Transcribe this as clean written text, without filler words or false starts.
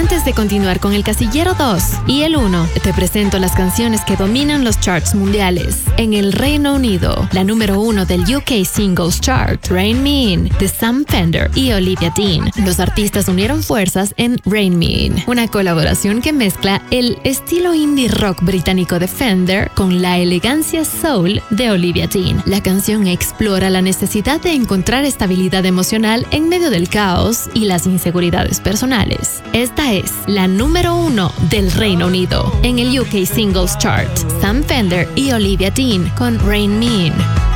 Antes de continuar con el casillero 2 y el 1, te presento las canciones que dominan los charts mundiales. En el Reino Unido, la número 1 del UK Singles Chart, Rain Me In, de Sam Fender y Olivia Dean. Los artistas unieron fuerzas en Rain Me In, una colaboración que mezcla el estilo indie rock británico de Fender con la elegancia soul de Olivia Dean. La canción explora la necesidad de encontrar estabilidad emocional en medio del caos y las inseguridades personales. Esta es la número 1 del Reino Unido en el UK Singles Chart, Sam Fender y Olivia Dean con Rain Me In.